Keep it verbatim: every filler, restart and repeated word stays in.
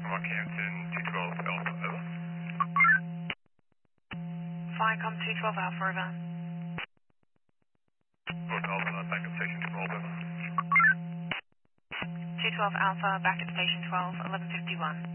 Rockhampton two twelve Alpha, over. Viacom two twelve Alpha, over. North Alpha, back at station twelve, over. two twelve Alpha, back at station twelve, eleven fifty-one.